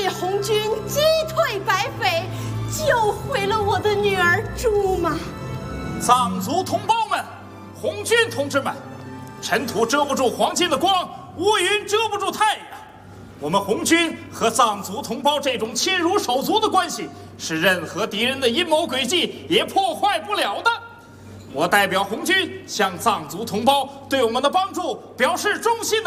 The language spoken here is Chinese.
替红军击退白匪，救回了我的女儿朱玛。 藏族同胞们，红军同志们，尘土遮不住黄金的光，乌云遮不住太阳。我们红军和藏族同胞这种亲如手足的关系，是任何敌人的阴谋诡计也破坏不了的。我代表红军向藏族同胞对我们的帮助表示衷心的